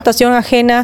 Votación ajena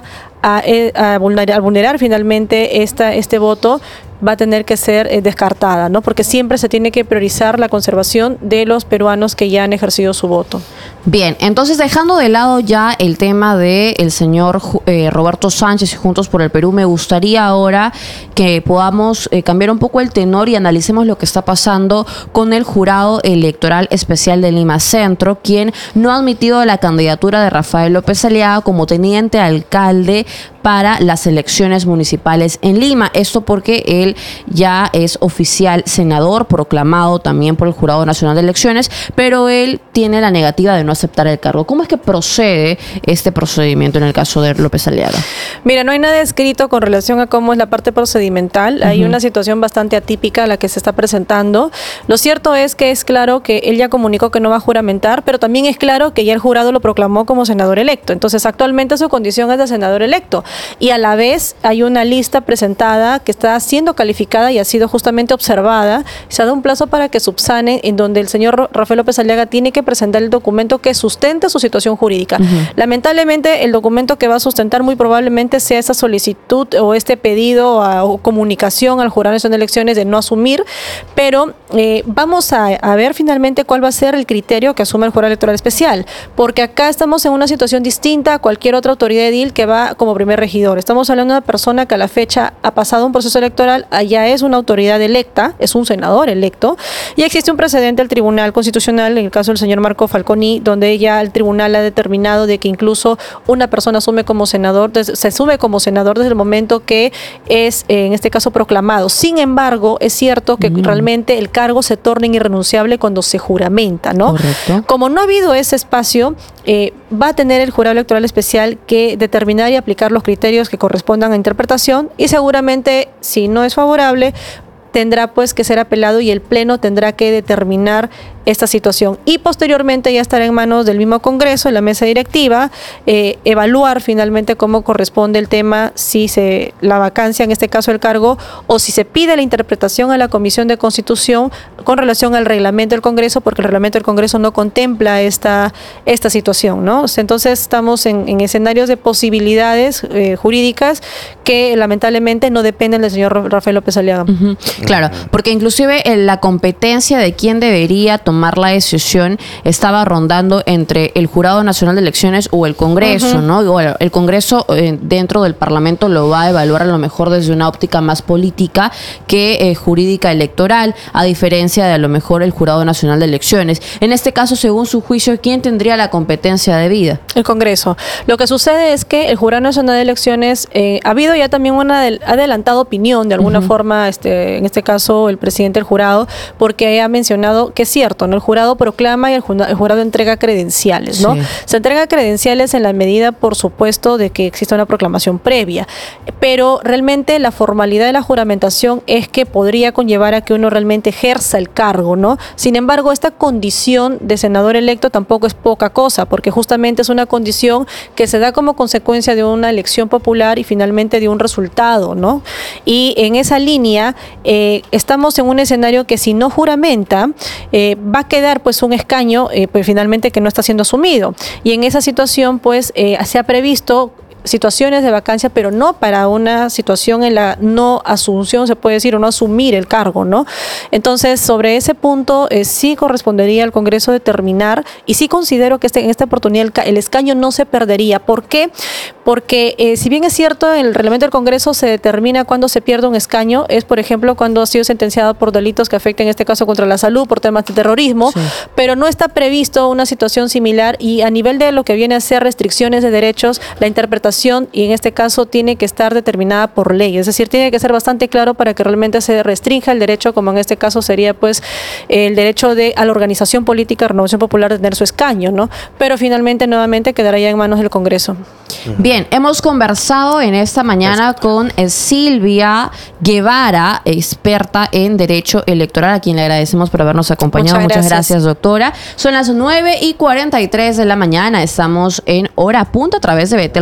a vulnerar finalmente este voto va a tener que ser descartada, ¿no? Porque siempre se tiene que priorizar la conservación de los peruanos que ya han ejercido su voto. Bien, entonces dejando de lado ya el tema del señor Roberto Sánchez y Juntos por el Perú, me gustaría ahora que podamos cambiar un poco el tenor y analicemos lo que está pasando con el Jurado Electoral Especial de Lima Centro, quien no ha admitido la candidatura de Rafael López Aliaga como teniente alcalde para las elecciones municipales en Lima. Esto porque él ya es oficial senador, proclamado también por el Jurado Nacional de Elecciones, pero él tiene la negativa de no aceptar el cargo. ¿Cómo es que procede este procedimiento en el caso de López Aliaga? Mira, no hay nada escrito con relación a cómo es la parte procedimental. Hay una situación bastante atípica a la que se está presentando. Lo cierto es que es claro que él ya comunicó que no va a juramentar, pero también es claro que ya el jurado lo proclamó como senador electo. Entonces, actualmente su condición es de senador electo. Y a la vez hay una lista presentada que está siendo calificada y ha sido justamente observada. Se ha dado un plazo para que subsane, en donde el señor Rafael López Aliaga tiene que presentar el documento que sustente su situación jurídica. Lamentablemente, el documento que va a sustentar muy probablemente sea esa solicitud o este pedido o comunicación al Jurado Nacional de Elecciones de no asumir, pero vamos a ver finalmente cuál va a ser el criterio que asume el Jurado Electoral Especial, porque acá estamos en una situación distinta a cualquier otra autoridad edil que va como primer regidor. Estamos hablando de una persona que a la fecha ha pasado un proceso electoral, allá es una autoridad electa, es un senador electo, y existe un precedente del Tribunal Constitucional, en el caso del señor Marco Falconi, donde ya el tribunal ha determinado de que incluso una persona asume como senador, se asume como senador desde el momento que es, en este caso, proclamado. Sin embargo, es cierto que realmente el cargo se torna irrenunciable cuando se juramenta, ¿no? Correcto. Como no ha habido ese espacio, va a tener el Jurado Electoral Especial que determinar y aplicar los criterios que correspondan a interpretación, y seguramente, si no es favorable, tendrá pues que ser apelado y el Pleno tendrá que determinar esta situación. Y posteriormente ya estará en manos del mismo Congreso, en la mesa directiva, evaluar finalmente cómo corresponde el tema, si la vacancia, en este caso el cargo, o si se pide la interpretación a la Comisión de Constitución con relación al reglamento del Congreso, porque el reglamento del Congreso no contempla esta situación, ¿no? Entonces estamos en escenarios de posibilidades jurídicas que lamentablemente no dependen del señor Rafael López Aliaga. Claro, porque inclusive la competencia de quién debería tomar la decisión estaba rondando entre el Jurado Nacional de Elecciones o el Congreso, ¿no? Y bueno, el Congreso dentro del Parlamento lo va a evaluar a lo mejor desde una óptica más política que jurídica electoral, a diferencia de a lo mejor el Jurado Nacional de Elecciones. En este caso, según su juicio, ¿quién tendría la competencia debida? El Congreso. Lo que sucede es que el Jurado Nacional de Elecciones ha habido ya también una adelantada opinión de alguna forma, en este caso el presidente del jurado, porque ha mencionado que es cierto, ¿no? El jurado proclama y el jurado entrega credenciales, ¿no? Sí. Se entrega credenciales en la medida, por supuesto, de que exista una proclamación previa, pero realmente la formalidad de la juramentación es que podría conllevar a que uno realmente ejerza el cargo, ¿no? Sin embargo, esta condición de senador electo tampoco es poca cosa, porque justamente es una condición que se da como consecuencia de una elección popular y finalmente de un resultado, ¿no? Y en esa línea estamos en un escenario que si no juramenta, va a quedar pues un escaño pues finalmente que no está siendo asumido, y en esa situación pues se ha previsto situaciones de vacancia, pero no para una situación en la no asunción, se puede decir, o no asumir el cargo, ¿no? Entonces, sobre ese punto, sí correspondería al Congreso determinar, y sí considero que en esta oportunidad el escaño no se perdería. ¿Por qué? Porque si bien es cierto, en el reglamento del Congreso se determina cuándo se pierde un escaño, es por ejemplo cuando ha sido sentenciado por delitos que afecten, en este caso, contra la salud, por temas de terrorismo, pero no está previsto una situación similar, y a nivel de lo que viene a ser restricciones de derechos, la interpretación, y en este caso tiene que estar determinada por ley, es decir, tiene que ser bastante claro para que realmente se restrinja el derecho, como en este caso sería pues el derecho a la organización política Renovación Popular de tener su escaño, ¿no? Pero finalmente nuevamente quedará ya en manos del Congreso. Bien, hemos conversado en esta mañana con Silvia Guevara, experta en Derecho Electoral, a quien le agradecemos por habernos acompañado. Muchas gracias, doctora. Son las 9:43 de la mañana, estamos en Hora Punta a través de Betel Radio.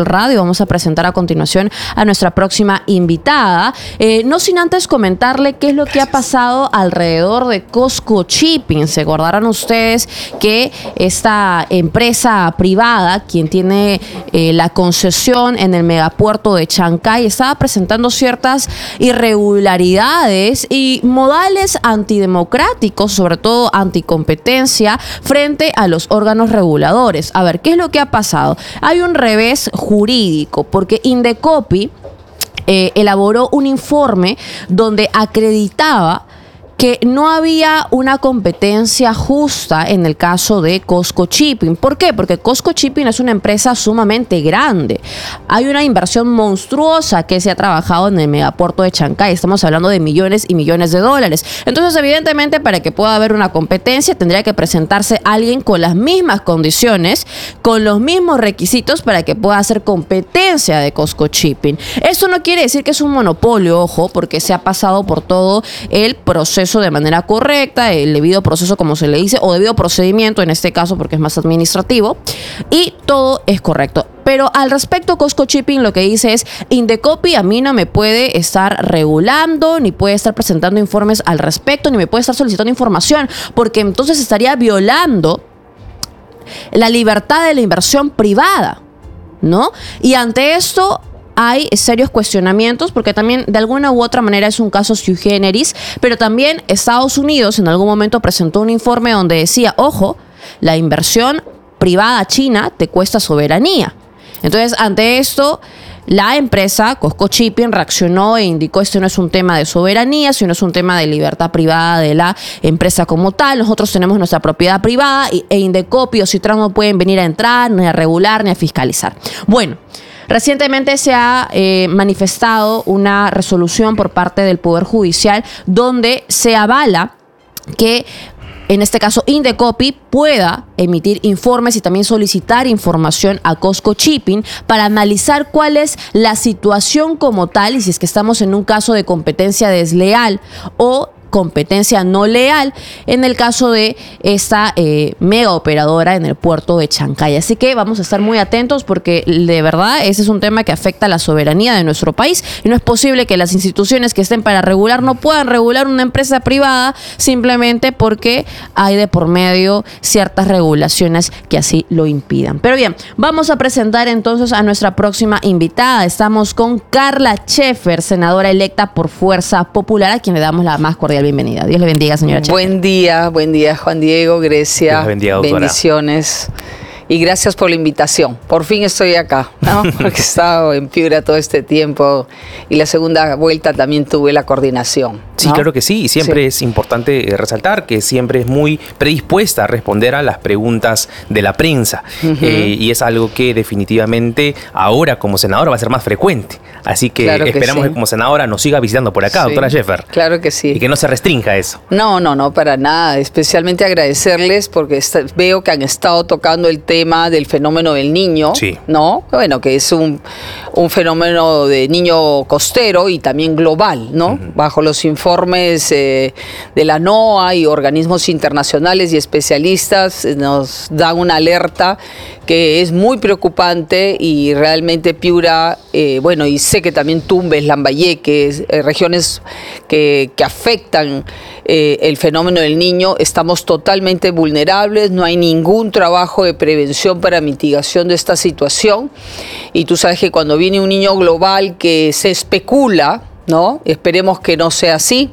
Vamos a presentar a continuación a nuestra próxima invitada. No sin antes comentarle qué es lo que ha pasado alrededor de Cosco Shipping. Se acordarán ustedes que esta empresa privada, quien tiene la concesión en el megapuerto de Chancay, estaba presentando ciertas irregularidades y modales antidemocráticos, sobre todo anticompetencia, frente a los órganos reguladores. A ver, ¿qué es lo que ha pasado? Hay un revés jurídico, porque Indecopi elaboró un informe donde acreditaba que no había una competencia justa en el caso de Cosco Shipping. ¿Por qué? Porque Cosco Shipping es una empresa sumamente grande. Hay una inversión monstruosa que se ha trabajado en el megapuerto de Chancay. Estamos hablando de millones y millones de dólares. Entonces, evidentemente, para que pueda haber una competencia, tendría que presentarse alguien con las mismas condiciones, con los mismos requisitos para que pueda hacer competencia de Cosco Shipping. Eso no quiere decir que es un monopolio, ojo, porque se ha pasado por todo el proceso de manera correcta, el debido proceso, como se le dice, o debido procedimiento en este caso, porque es más administrativo, y todo es correcto. Pero al respecto, Cosco Shipping lo que dice es: Indecopi a mí no me puede estar regulando, ni puede estar presentando informes al respecto, ni me puede estar solicitando información, porque entonces estaría violando la libertad de la inversión privada, ¿no? Y ante esto hay serios cuestionamientos, porque también de alguna u otra manera es un caso sui generis, pero también Estados Unidos en algún momento presentó un informe donde decía: ojo, la inversión privada china te cuesta soberanía. Entonces, ante esto, la empresa Cosco Shipping reaccionó e indicó: esto no es un tema de soberanía, sino es un tema de libertad privada de la empresa como tal. Nosotros tenemos nuestra propiedad privada e Indecopi o Citran no pueden venir a entrar, ni a regular, ni a fiscalizar. Bueno, recientemente se ha manifestado una resolución por parte del Poder Judicial donde se avala que, en este caso, Indecopi pueda emitir informes y también solicitar información a Cosco Shipping para analizar cuál es la situación como tal y si es que estamos en un caso de competencia desleal o competencia no leal en el caso de esta mega operadora en el puerto de Chancay. Así que vamos a estar muy atentos, porque de verdad ese es un tema que afecta a la soberanía de nuestro país y no es posible que las instituciones que estén para regular no puedan regular una empresa privada simplemente porque hay de por medio ciertas regulaciones que así lo impidan. Pero bien, vamos a presentar entonces a nuestra próxima invitada. Estamos con Carla Scheffer, senadora electa por Fuerza Popular, a quien le damos la más cordial bienvenida. Dios le bendiga, señora Scheffer. Buen día, Juan Diego, Grecia. Dios bendiga, doctora. Bendiciones. Y gracias por la invitación. Por fin estoy acá, ¿no? Porque he estado en Piura todo este tiempo y la segunda vuelta también tuve la coordinación, ¿no? Sí, claro que sí. Y siempre es importante resaltar que siempre es muy predispuesta a responder a las preguntas de la prensa. Y es algo que definitivamente ahora como senadora va a ser más frecuente. Así que claro esperamos que como senadora nos siga visitando por acá, doctora Scheffer. Claro que sí. Y que no se restrinja eso. No, para nada. Especialmente agradecerles porque veo que han estado tocando el tema del fenómeno del niño, sí, ¿no? Bueno, que es un fenómeno de niño costero y también global, ¿no? Bajo los informes de la NOAA y organismos internacionales y especialistas nos dan una alerta que es muy preocupante y realmente Piura, bueno, y sé que también Tumbes, Lambayeque, regiones que afectan el fenómeno del niño, estamos totalmente vulnerables, no hay ningún trabajo de prevención para mitigación de esta situación. Y tú sabes que cuando viene un niño global que se especula, ¿no? Esperemos que no sea así,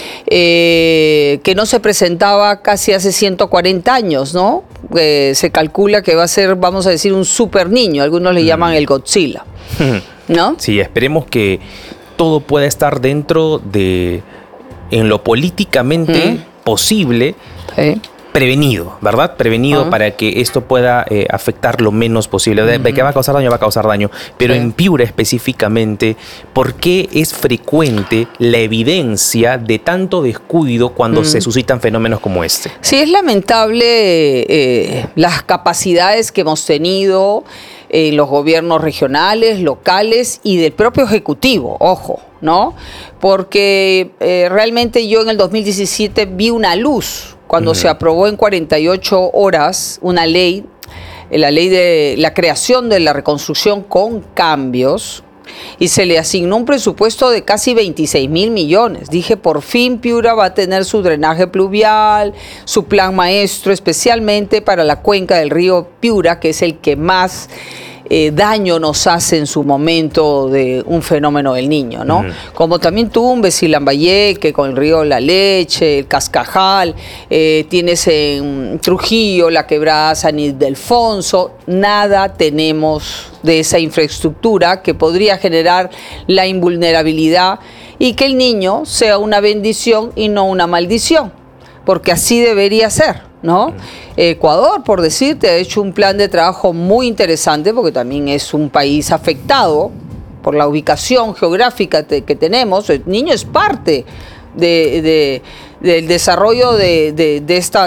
que no se presentaba casi hace 140 años, ¿no? Se calcula que va a ser, vamos a decir, un super niño, algunos le llaman el Godzilla, ¿no? Sí, esperemos que todo pueda estar dentro de, en lo políticamente posible, prevenido, ¿verdad? Prevenido para que esto pueda afectar lo menos posible. De que va a causar daño, va a causar daño. Pero en Piura específicamente, ¿por qué es frecuente la evidencia de tanto descuido cuando se suscitan fenómenos como este? Sí, es lamentable las capacidades que hemos tenido en los gobiernos regionales, locales y del propio Ejecutivo, ojo, ¿no? Porque realmente yo en el 2017 vi una luz cuando se aprobó en 48 horas una ley la ley de la creación de la reconstrucción con cambios, y se le asignó un presupuesto de casi 26.000 millones. Dije, por fin Piura va a tener su drenaje pluvial, su plan maestro, especialmente para la cuenca del río Piura, que es el que más daño nos hace en su momento de un fenómeno del Niño, ¿no? Como también Tumbes y Lambayeque, con el río La Leche, el Cascajal, tienes en Trujillo la quebrada San Ildefonso. Nada tenemos de esa infraestructura que podría generar la invulnerabilidad y que el niño sea una bendición y no una maldición, porque así debería ser, ¿no? Ecuador, por decirte, ha hecho un plan de trabajo muy interesante, porque también es un país afectado por la ubicación geográfica que tenemos. El niño es parte del desarrollo de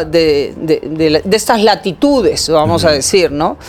estas latitudes, vamos a decir, ¿no?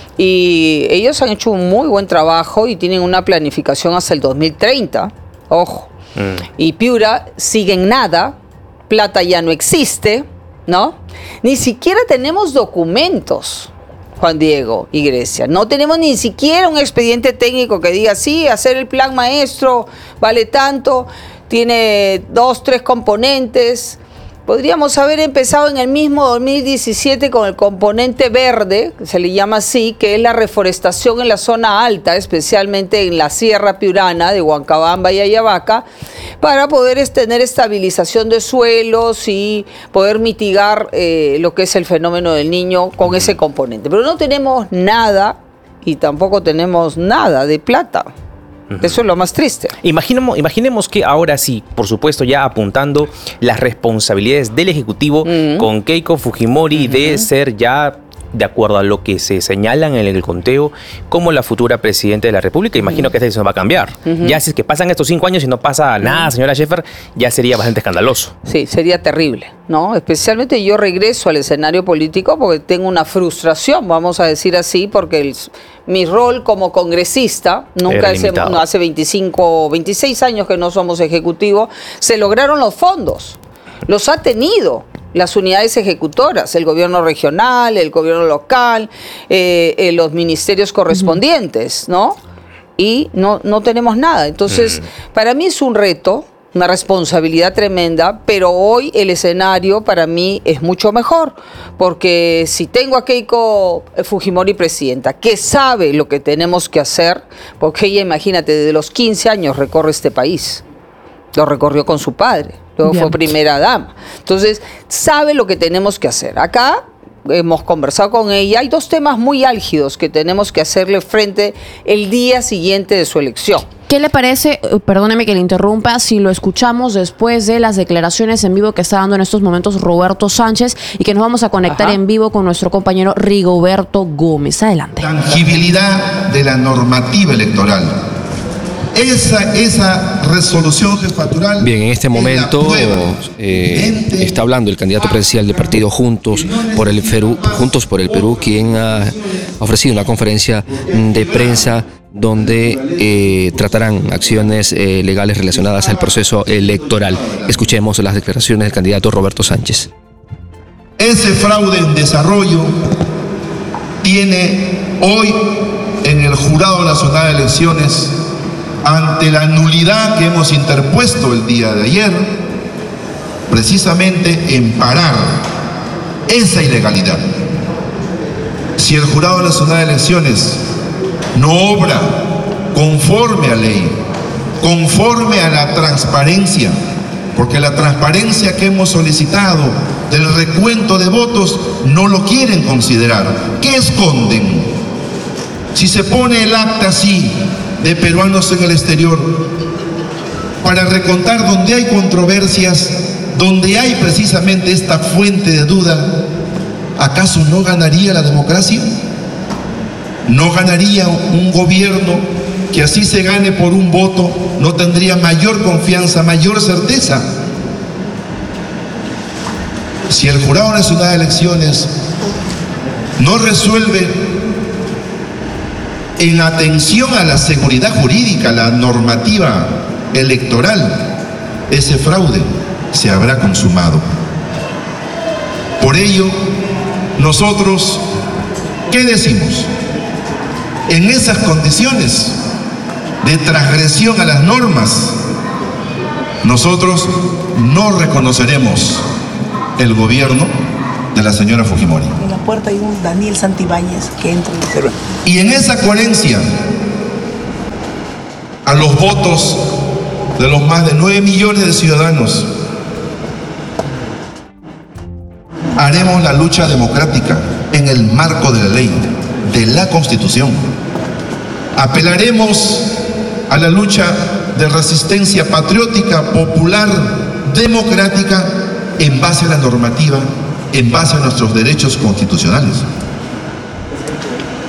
Y ellos han hecho un muy buen trabajo y tienen una planificación hasta el 2030, ojo. Y Piura sigue en nada, plata ya no existe, ¿no? Ni siquiera tenemos documentos, Juan Diego y Grecia. No tenemos ni siquiera un expediente técnico que diga, sí, hacer el plan maestro vale tanto, tiene 2, 3 componentes. Podríamos haber empezado en el mismo 2017 con el componente verde, se le llama así, que es la reforestación en la zona alta, especialmente en la Sierra Piurana de Huancabamba y Ayabaca, para poder tener estabilización de suelos y poder mitigar lo que es el fenómeno del Niño con ese componente. Pero no tenemos nada y tampoco tenemos nada de plata. Eso es lo más triste. Imaginemos que ahora sí, por supuesto, ya apuntando las responsabilidades del Ejecutivo con Keiko Fujimori de ser ya, de acuerdo a lo que se señalan en el conteo, como la futura presidenta de la República. Imagino que esta decisión va a cambiar. Ya si es que pasan estos 5 años y no pasa nada, señora Scheffer, ya sería bastante escandaloso. Sí, sería terrible, ¿no? Especialmente yo regreso al escenario político porque tengo una frustración, vamos a decir así, porque mi rol como congresista, nunca hace 25 o 26 años que no somos ejecutivo, se lograron los fondos, los ha tenido las unidades ejecutoras, el gobierno regional, el gobierno local, los ministerios correspondientes, ¿no? Y no tenemos nada. Entonces, para mí es un reto, una responsabilidad tremenda, pero hoy el escenario para mí es mucho mejor, porque si tengo a Keiko Fujimori presidenta, que sabe lo que tenemos que hacer, porque ella, imagínate, desde los 15 años recorre este país, lo recorrió con su padre, luego fue primera dama, entonces sabe lo que tenemos que hacer. Acá hemos conversado con ella, hay 2 temas muy álgidos que tenemos que hacerle frente el día siguiente de su elección. ¿Qué le parece, perdóneme que le interrumpa, si lo escuchamos después de las declaraciones en vivo que está dando en estos momentos Roberto Sánchez y que nos vamos a conectar en vivo con nuestro compañero Rigoberto Gómez? Adelante. Tangibilidad de la normativa electoral. Esa resolución jefatural. Bien, en este momento está hablando el candidato presidencial del partido Juntos por el Perú, quien ha ofrecido una conferencia de prensa donde tratarán acciones legales relacionadas al proceso electoral. Escuchemos las declaraciones del candidato Roberto Sánchez. Ese fraude en desarrollo tiene hoy en el Jurado Nacional de Elecciones, ante la nulidad que hemos interpuesto el día de ayer, precisamente en parar esa ilegalidad. Si el Jurado Nacional de Elecciones no obra conforme a ley, conforme a la transparencia, porque la transparencia que hemos solicitado del recuento de votos no lo quieren considerar. ¿Qué esconden? Si se pone el acta así de peruanos en el exterior para recontar donde hay controversias, donde hay precisamente esta fuente de duda, ¿acaso no ganaría la democracia? ¿No ganaría un gobierno que así se gane por un voto? ¿No tendría mayor confianza, mayor certeza? Si el Jurado Nacional de Elecciones no resuelve en atención a la seguridad jurídica, la normativa electoral, ese fraude se habrá consumado. Por ello, nosotros ¿qué decimos? En esas condiciones de transgresión a las normas, nosotros no reconoceremos el gobierno de la señora Fujimori. En la puerta hay un Daniel Santibáñez que entra en el Perú. Y en esa coherencia a los votos de los más de 9 millones de ciudadanos, haremos la lucha democrática en el marco de la ley, de la Constitución. Apelaremos a la lucha de resistencia patriótica, popular, democrática, en base a la normativa, en base a nuestros derechos constitucionales.